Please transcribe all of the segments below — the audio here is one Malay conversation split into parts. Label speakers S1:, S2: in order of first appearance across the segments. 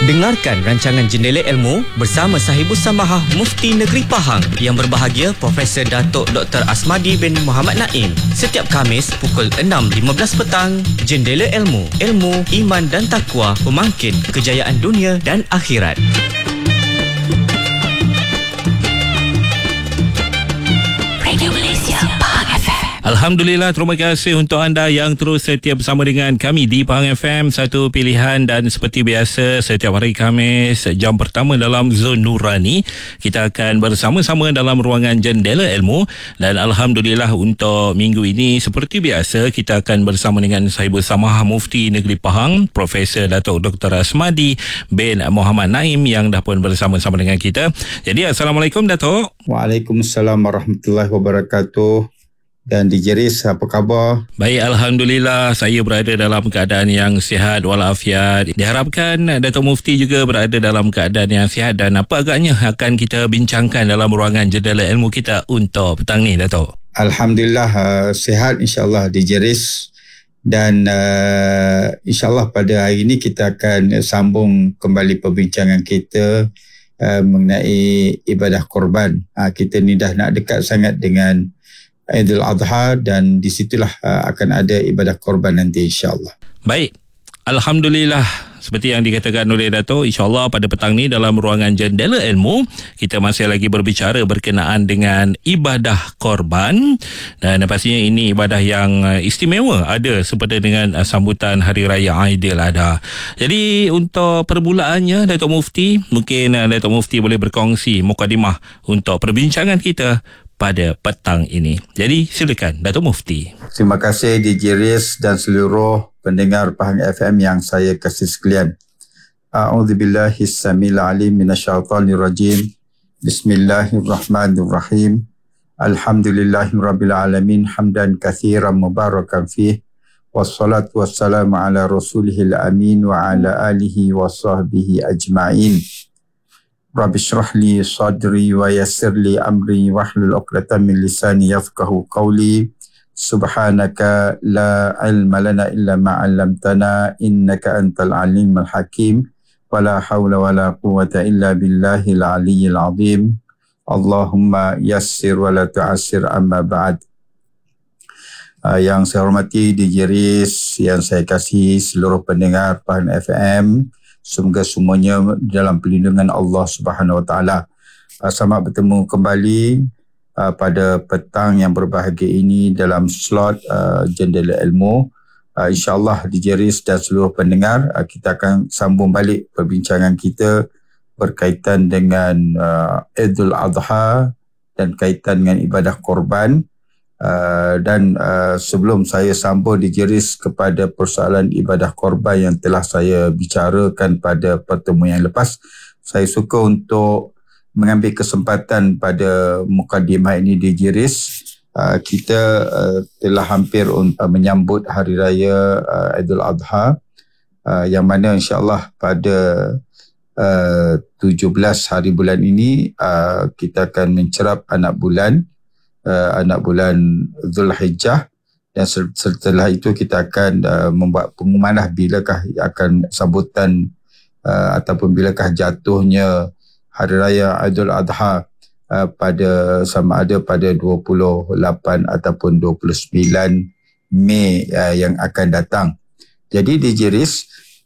S1: Dengarkan rancangan Jendela Ilmu bersama Sahibus Samahah Mufti Negeri Pahang yang berbahagia Profesor Datuk Dr. Asmadi bin Muhammad Naim setiap Khamis pukul 6.15 petang. Jendela Ilmu, ilmu, iman dan takwa pemangkin kejayaan dunia dan akhirat.
S2: Radio Malaysia Pahang FM.
S3: Alhamdulillah, terima kasih untuk anda yang terus setia bersama dengan kami di Pahang FM, satu pilihan. Dan seperti biasa, setiap hari Khamis, jam pertama dalam Zon Nurani, kita akan bersama-sama dalam ruangan Jendela Ilmu. Dan Alhamdulillah untuk minggu ini, seperti biasa, kita akan bersama dengan Sahibus Samahah Mufti Negeri Pahang, Profesor Datuk Dr. Asmadi bin Muhammad Naim yang dah pun bersama-sama dengan kita. Jadi Assalamualaikum Datuk.
S4: Waalaikumsalam warahmatullahi wabarakatuh. Dan DJ Riz, apa khabar?
S3: Baik, Alhamdulillah saya berada dalam keadaan yang sihat walafiat. Diharapkan Datuk Mufti juga berada dalam keadaan yang sihat. Dan apa agaknya akan kita bincangkan dalam ruangan Jendela Ilmu kita untuk petang ni, Datuk?
S4: Alhamdulillah sihat insyaAllah DJ Riz. Dan insyaAllah pada hari ini kita akan sambung kembali perbincangan kita mengenai ibadah korban. Kita ni dah nak dekat sangat dengan Aidil Adha dan di situlah akan ada ibadah korban nanti insya-Allah.
S3: Baik. Alhamdulillah, seperti yang dikatakan oleh Dato', insya-Allah pada petang ni dalam ruangan Jendela Ilmu kita masih lagi berbicara berkenaan dengan ibadah korban. Dan pastinya ini ibadah yang istimewa, ada seperti dengan sambutan Hari Raya Aidil Adha. Jadi untuk permulaannya, Dato' Mufti, mungkin Dato' Mufti boleh berkongsi mukadimah untuk perbincangan kita pada petang ini. Jadi silakan Datuk Mufti.
S4: Terima kasih DJ Riz dan seluruh pendengar Pahang FM yang saya kasih sekalian. A'udzubillahis samil alim minasyaitonir rajim. Bismillahirrahmanirrahim. Alhamdulillahirabbil alamin hamdan katsiran mubarakan fih. Wassalatu wassalamu ala rasulihil amin wa ala alihi wa sahbihi ajma'in. Rabbi syrah li sadri wa yassir li amri wahlul 'uqdatam min lisani yafqahu qawli. Subhanaka la ilma lana illa ma 'allamtana innaka antal alimul hakim. Wala haula wala quwwata illa billahil aliyyil azim. Allahumma yassir wa la tu'assir, amma ba'd. Yang saya hormati DJ Riz, yang saya kasih seluruh pendengar Pahang FM, semoga semuanya dalam perlindungan Allah Subhanahu Wa Taala. Selamat bertemu kembali pada petang yang berbahagia ini dalam slot Jendela Ilmu. InsyaAllah DJ Riz dan seluruh pendengar, kita akan sambung balik perbincangan kita berkaitan dengan Aidil Adha dan kaitan dengan ibadah korban. Dan sebelum saya sambung DJ Riz kepada persoalan ibadah korban yang telah saya bicarakan pada pertemuan yang lepas, saya suka untuk mengambil kesempatan pada mukadimah ini DJ Riz. Kita telah hampir menyambut Hari Raya Aidil Adha, yang mana insyaAllah pada 17 hari bulan ini kita akan mencerap anak bulan Zulhijjah, dan setelah itu kita akan membuat pengumuman bilakah akan sambutan ataupun bilakah jatuhnya Hari Raya Aidil Adha pada sama ada pada 28 ataupun 29 Mei yang akan datang. Jadi DJ Riz,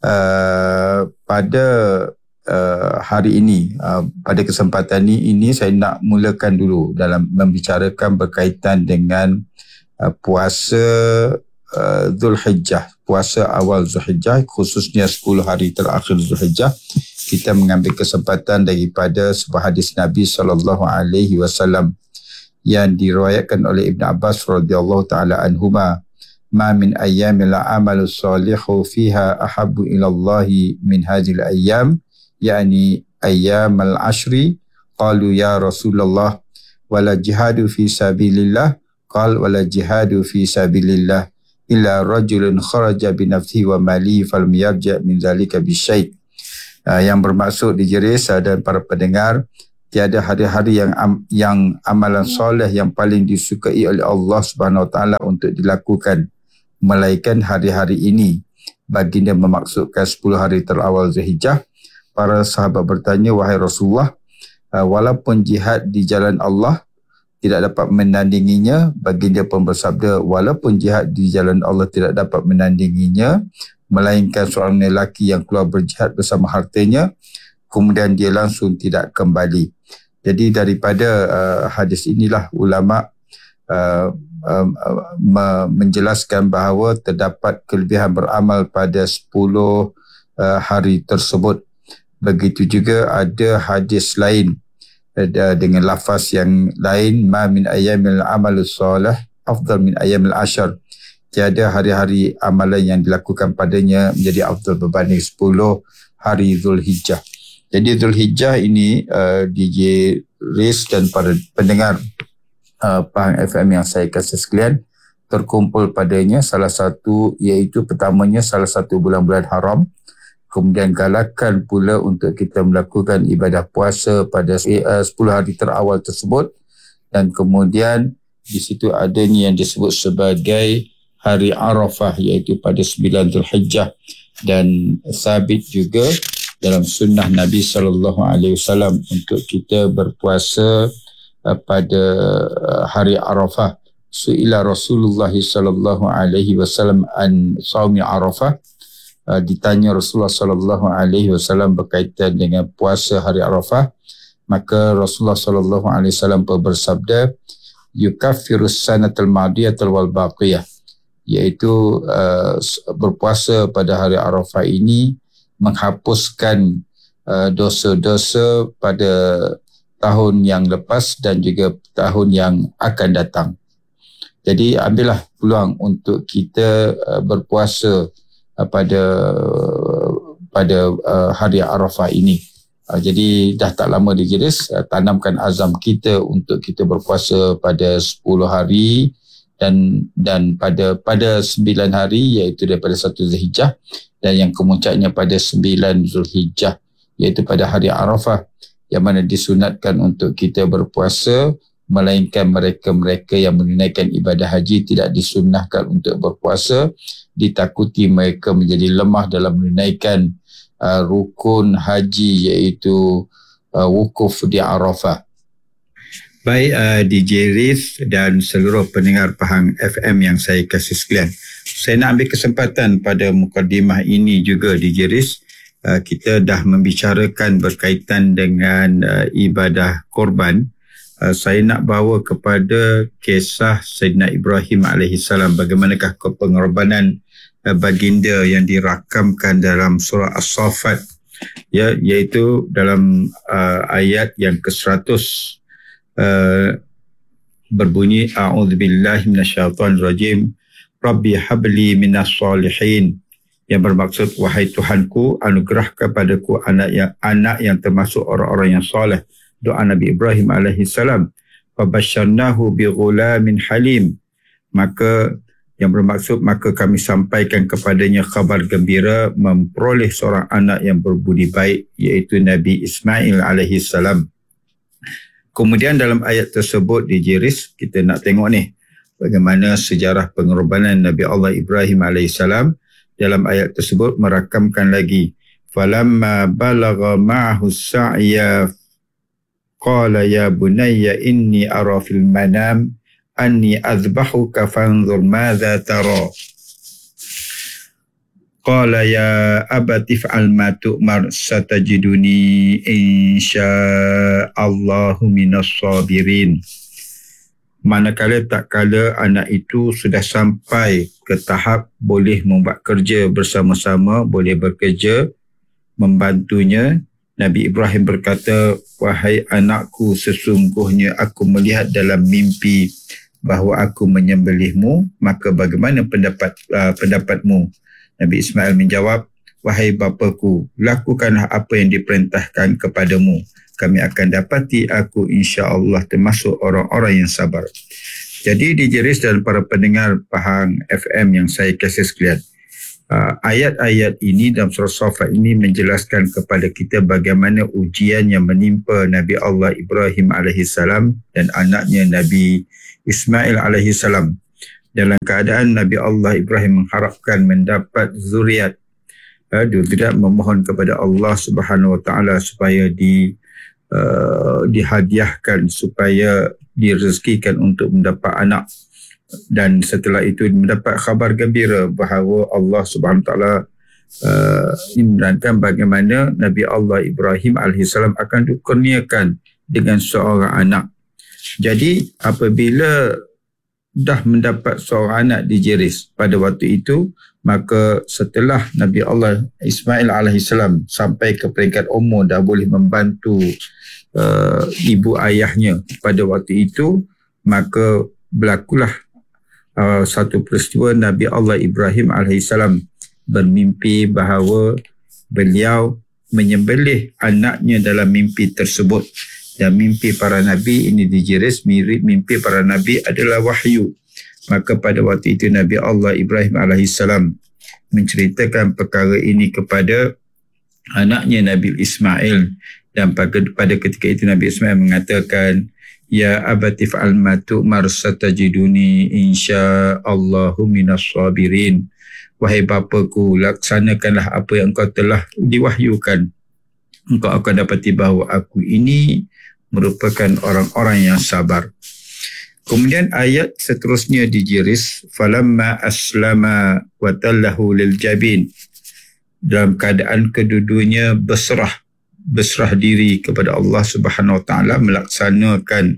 S4: pada hari ini, pada kesempatan ini saya nak mulakan dulu dalam membicarakan berkaitan dengan puasa Zulhijjah, puasa awal Zulhijjah, khususnya 10 hari terakhir Zulhijjah. Kita mengambil kesempatan daripada sebuah hadis Nabi SAW yang diriwayatkan oleh Ibn Abbas radhiyallahu taala anhuma, ma min ayyamin la amalu salihu fiha ahabbu ila Allah min hadhil ayyam, yakni ayyam al-ashri. Qalu ya Rasulullah wala jihadu fi sabilillah, qal wala jihadu fi sabilillah illa rajulun kharaja bi nafsihi wa mali falam yarja min zalika bi syai'. Yang bermaksud DJ Riz dan para pendengar, tiada hari-hari yang amalan soleh yang paling disukai oleh Allah Subhanahu Wa Taala untuk dilakukan melainkan hari-hari ini. Baginda memaksudkan 10 hari terawal Zulhijjah. para sahabat bertanya, wahai Rasulullah, walaupun jihad di jalan Allah tidak dapat menandinginya, baginda pun bersabda, walaupun jihad di jalan Allah tidak dapat menandinginya, melainkan seorang lelaki yang keluar berjihad bersama hartanya, kemudian dia langsung tidak kembali. Jadi daripada hadis inilah ulama menjelaskan bahawa terdapat kelebihan beramal pada 10 hari tersebut. Begitu juga ada hadis lain dengan lafaz yang lain, ma min ayyamil amalus solih afdal min ayyamil ashar. Tiada hari-hari amalan yang dilakukan padanya menjadi afdal berbanding 10 hari Zulhijjah. Jadi Zulhijjah ini DJ Riz dan para pendengar Pahang FM yang saya kasih sekalian, terkumpul padanya salah satu, iaitu pertamanya salah satu bulan-bulan haram. Kemudian galakan pula untuk kita melakukan ibadah puasa pada 10 hari terawal tersebut. Dan kemudian di situ adanya yang disebut sebagai hari Arafah, iaitu pada 9 Zulhijjah. Dan sabit juga dalam sunnah Nabi SAW untuk kita berpuasa pada hari Arafah. Su'ila Rasulullah SAW an saumi Arafah. Ditanya Rasulullah SAW berkaitan dengan puasa hari Arafah, maka Rasulullah SAW bersabda, yukaffirus sanatal madiyatal wal baqiyah, iaitu berpuasa pada hari Arafah ini menghapuskan dosa-dosa pada tahun yang lepas dan juga tahun yang akan datang. Jadi ambillah peluang untuk kita berpuasa pada hari Arafah ini. Jadi dah tak lama dijeris, tanamkan azam kita untuk kita berpuasa pada 10 hari dan pada 9 hari, iaitu daripada 1 Zulhijjah, dan yang kemuncaknya pada 9 Zulhijjah, iaitu pada hari Arafah, yang mana disunatkan untuk kita berpuasa, melainkan mereka-mereka yang menunaikan ibadah haji tidak disunnahkan untuk berpuasa, ditakuti mereka menjadi lemah dalam menunaikan rukun haji, iaitu wukuf di Arafah. Baik DJ Riz dan seluruh pendengar Pahang FM yang saya kasih sekalian, saya nak ambil kesempatan pada mukadimah ini juga DJ Riz, kita dah membicarakan berkaitan dengan ibadah korban. Saya nak bawa kepada kisah Sayyidina Ibrahim AS, bagaimanakah pengorbanan baginda yang dirakamkan dalam surah As-Saffat, ya, iaitu dalam ayat yang ke-100 berbunyi, a'udzubillahi minasyaitonirrajim, rabbi habli minas solihin, yang bermaksud, wahai Tuhanku, anugerahkan padaku anak yang termasuk orang-orang yang soleh. Doa Nabi Ibrahim alaihissalam. Fabasyarnahu bighulamin halim. Maka yang bermaksud, maka kami sampaikan kepadanya kabar gembira memperoleh seorang anak yang berbudi baik, iaitu Nabi Ismail alaihissalam. Kemudian dalam ayat tersebut DJ Riz, kita nak tengok ni bagaimana sejarah pengorbanan Nabi Allah Ibrahim alaihissalam. Dalam ayat tersebut merakamkan lagi, falamma balagha ma'ahu sa'ya qala ya bunayya inni ara fil manam anni azbahuka fanzur madza tara. Qala ya abati fa'al ma tu'mar satajiduni insya'allahu minas sabirin. Manakala tak kala anak itu sudah sampai ke tahap boleh membuat kerja bersama-sama, boleh bekerja membantunya, Nabi Ibrahim berkata, wahai anakku, sesungguhnya aku melihat dalam mimpi bahawa aku menyembelihmu, maka bagaimana pendapatmu? Nabi Ismail menjawab, wahai bapaku, lakukanlah apa yang diperintahkan kepadamu. Kami akan dapati aku insya-Allah termasuk orang-orang yang sabar. Jadi DJ Riz dan para pendengar Pahang FM yang saya kasih sekalian, ayat-ayat ini dalam surah Saffat ini menjelaskan kepada kita bagaimana ujian yang menimpa Nabi Allah Ibrahim alaihissalam dan anaknya Nabi Ismail alaihissalam. Dalam keadaan Nabi Allah Ibrahim mengharapkan mendapat zuriat tidak memohon kepada Allah Subhanahu Wa Taala supaya dihadiahkan, supaya direzekikan untuk mendapat anak. Dan setelah itu mendapat khabar gembira bahawa Allah Subhanahu Wa Taala menerangkan bagaimana Nabi Allah Ibrahim AS akan dikurniakan dengan seorang anak. Jadi apabila dah mendapat seorang anak di Jeris pada waktu itu, maka setelah Nabi Allah Ismail AS sampai ke peringkat umur dah boleh membantu ibu ayahnya pada waktu itu, maka berlakulah satu peristiwa. Nabi Allah Ibrahim AS bermimpi bahawa beliau menyembelih anaknya dalam mimpi tersebut. Dan mimpi para nabi ini di Jeris, mirip mimpi para nabi adalah wahyu. Maka pada waktu itu Nabi Allah Ibrahim AS menceritakan perkara ini kepada anaknya Nabi Ismail. Dan pada ketika itu Nabi Ismail mengatakan, ya abati fa'al ma tu'mar satajiduni insyaallahu minas sabirin. Wahai bapaku, laksanakanlah apa yang engkau telah diwahyukan. Engkau akan dapati bahawa aku ini merupakan orang-orang yang sabar. Kemudian ayat seterusnya di Jeris, falamma aslama wa tallahu lil jabin, dalam keadaan kedudunya berserah diri kepada Allah Subhanahu Wa Taala, melaksanakan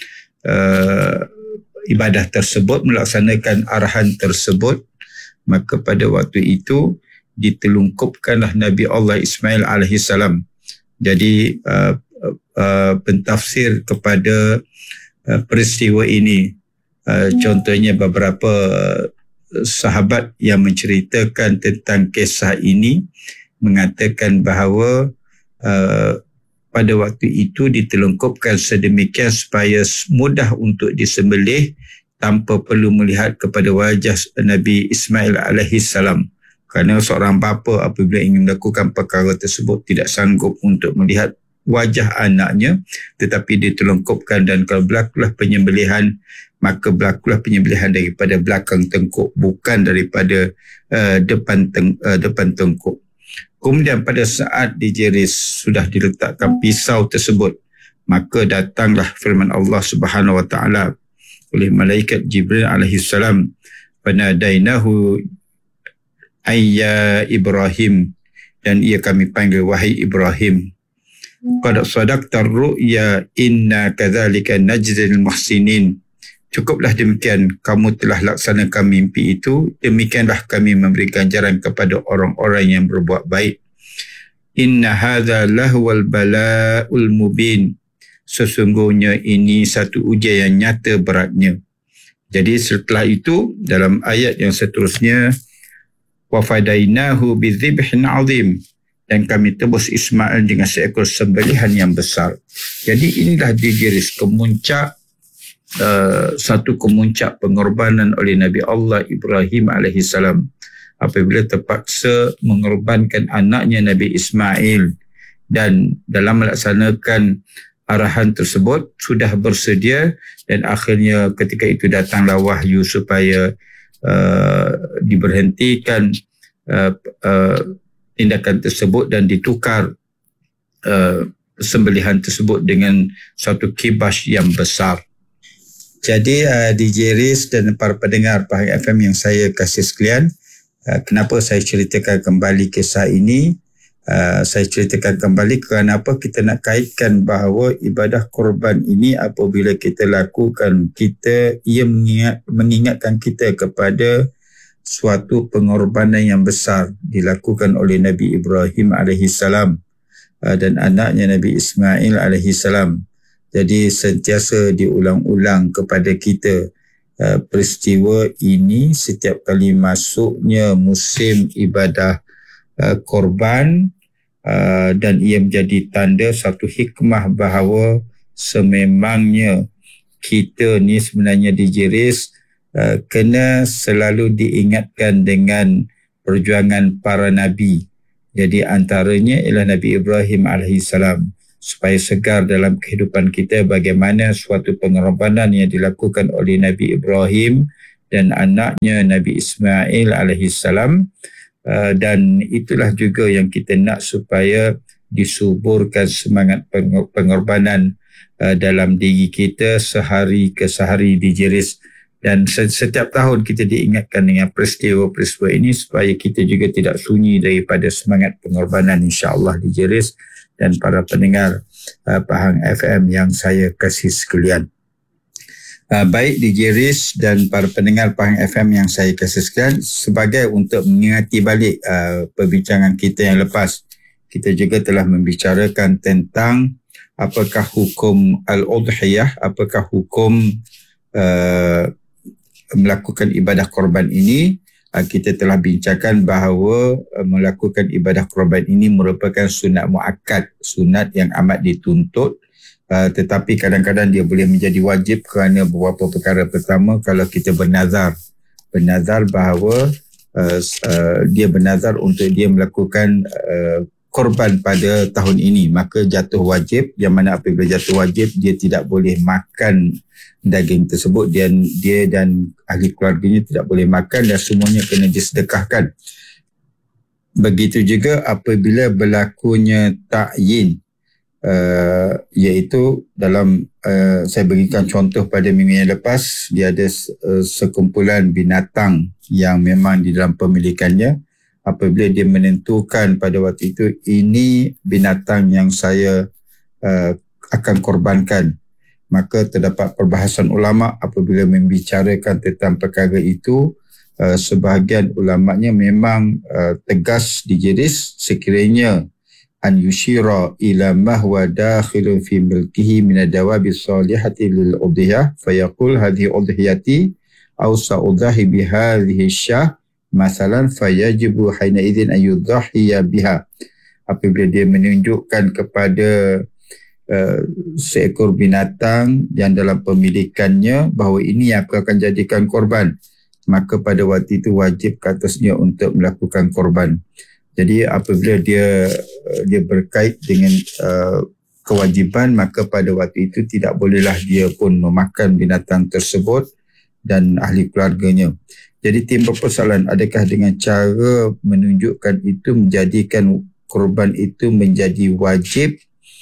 S4: ibadah tersebut, melaksanakan arahan tersebut, maka pada waktu itu ditelungkupkanlah Nabi Allah Ismail AS. Jadi pentafsir kepada peristiwa ini, contohnya beberapa sahabat yang menceritakan tentang kisah ini mengatakan bahawa pada waktu itu ditelungkupkan sedemikian supaya mudah untuk disembelih tanpa perlu melihat kepada wajah Nabi Ismail AS. Kerana seorang bapa apabila ingin melakukan perkara tersebut tidak sanggup untuk melihat wajah anaknya, tetapi ditelungkupkan, dan kalau berlakulah penyembelihan, maka berlakulah penyembelihan daripada belakang tengkuk, bukan daripada depan tengkuk. Kemudian pada saat di Jeris sudah diletakkan pisau tersebut, maka datanglah firman Allah Subhanahu Wa Taala oleh malaikat Jibril alaihissalam, panadainahu ayya Ibrahim, dan ia kami panggil wahai Ibrahim. Qad sadaqtar ru'ya inna kadzalika najzil muhsinin. Cukuplah demikian, kamu telah laksanakan mimpi itu, demikianlah kami memberi ganjaran kepada orang-orang yang berbuat baik. Inna hadza lahwal bala'ul mubin. Sesungguhnya ini satu ujian yang nyata beratnya. Jadi setelah itu dalam ayat yang seterusnya, wa fadainahu bidzibhin azim, dan kami tebus Ismail dengan seekor sembelihan yang besar. Jadi inilah di Jeris kemuncak, satu kemuncak pengorbanan oleh Nabi Allah Ibrahim AS apabila terpaksa mengorbankan anaknya Nabi Ismail, dan dalam melaksanakan arahan tersebut sudah bersedia, dan akhirnya ketika itu datanglah wahyu supaya diberhentikan tindakan tersebut dan ditukar sembelihan tersebut dengan satu kibas yang besar. Jadi di Jeris dan para pendengar Pahang FM yang saya kasih sekalian, kenapa saya ceritakan kembali kisah ini? Saya ceritakan kembali kerana apa? Kita nak kaitkan bahawa ibadah korban ini apabila kita lakukan, ia mengingatkan kita kepada suatu pengorbanan yang besar dilakukan oleh Nabi Ibrahim AS dan anaknya Nabi Ismail AS. Jadi sentiasa diulang-ulang kepada kita peristiwa ini setiap kali masuknya musim ibadah korban, dan ia menjadi tanda satu hikmah bahawa sememangnya kita ni sebenarnya di Jeris kena selalu diingatkan dengan perjuangan para nabi. Jadi antaranya ialah Nabi Ibrahim AS, supaya segar dalam kehidupan kita bagaimana suatu pengorbanan yang dilakukan oleh Nabi Ibrahim dan anaknya Nabi Ismail AS dan itulah juga yang kita nak supaya disuburkan semangat pengorbanan dalam diri kita sehari ke sehari di Jeris. Dan setiap tahun kita diingatkan dengan peristiwa-peristiwa ini supaya kita juga tidak sunyi daripada semangat pengorbanan, insya-Allah, di Jeris dan para pendengar Pahang FM yang saya kasih sekalian. Baik di Jeris dan para pendengar Pahang FM yang saya kasih sekalian, sebagai untuk mengingati balik perbincangan kita yang lepas, kita juga telah membicarakan tentang apakah hukum al-udhiyah, apakah hukum melakukan ibadah korban ini. Kita telah bincangkan bahawa melakukan ibadah korban ini merupakan sunat muakkad, sunat yang amat dituntut, tetapi kadang-kadang dia boleh menjadi wajib kerana beberapa perkara. Pertama, kalau kita bernazar bahawa dia bernazar untuk dia melakukan korban pada tahun ini, maka jatuh wajib, yang mana apabila jatuh wajib dia tidak boleh makan daging tersebut, dan dia dan ahli keluarganya tidak boleh makan dan semuanya kena disedekahkan. Begitu juga apabila berlakunya ta'yin, iaitu dalam saya berikan contoh pada minggu yang lepas, dia ada sekumpulan binatang yang memang di dalam pemilikannya. Apabila dia menentukan pada waktu itu, ini binatang yang saya akan korbankan, maka terdapat perbahasan ulama apabila membicarakan tentang perkara itu. Sebahagian ulamanya memang tegas di Jeris, sekiranya an yushira ila ma huwa dakhilun fi milkihi min ad-dawabi salihati lil udhiyah fayaqul hadhihi udhiyati aw sa'udhahi bi hadhihi syah masalan fayajibu haina idzin ayudhahiya biha. Apabila dia menunjukkan kepada seekor binatang yang dalam pemilikannya bahawa ini yang aku akan jadikan korban, maka pada waktu itu wajib ke atasnya untuk melakukan korban. Jadi apabila dia berkait dengan kewajiban, maka pada waktu itu tidak bolehlah dia pun memakan binatang tersebut dan ahli keluarganya. Jadi timbul persoalan, adakah dengan cara menunjukkan itu menjadikan korban itu menjadi wajib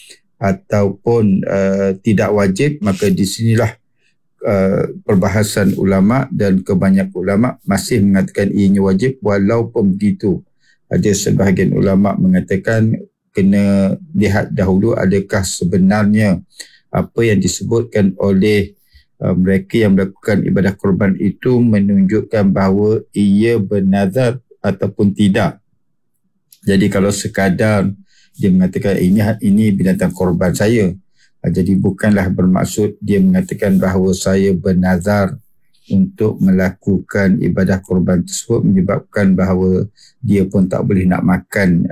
S4: ataupun tidak wajib? Maka di sinilah perbahasan ulama, dan kebanyakan ulama masih mengatakan ianya wajib. Walaupun begitu, ada sebahagian ulama mengatakan kena lihat dahulu adakah sebenarnya apa yang disebutkan oleh mereka yang melakukan ibadah korban itu menunjukkan bahawa ia bernazar ataupun tidak. Jadi kalau sekadar dia mengatakan ini binatang korban saya, jadi bukanlah bermaksud dia mengatakan bahawa saya bernazar untuk melakukan ibadah korban tersebut, menyebabkan bahawa dia pun tak boleh nak makan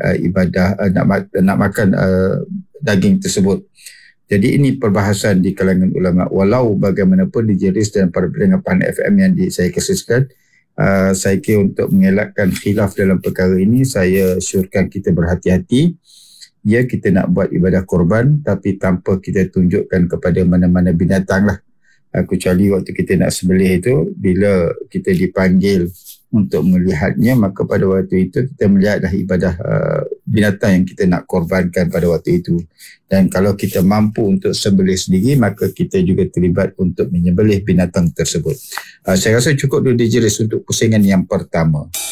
S4: nak makan daging tersebut. Jadi ini perbahasan di kalangan ulama. Walau bagaimanapun di Jeris dan para pendengar Pahang FM yang saya kesiskan, saya kira untuk mengelakkan khilaf dalam perkara ini, saya syorkan kita berhati-hati. Ya, kita nak buat ibadah korban tapi tanpa kita tunjukkan kepada mana-mana binatang lah. Kecuali waktu kita nak sembelih itu, bila kita dipanggil untuk melihatnya, maka pada waktu itu kita melihatlah ibadah binatang yang kita nak korbankan pada waktu itu. Dan kalau kita mampu untuk sembelih sendiri, maka kita juga terlibat untuk menyembelih binatang tersebut. Saya rasa cukup dulu di Jeris untuk pusingan yang pertama.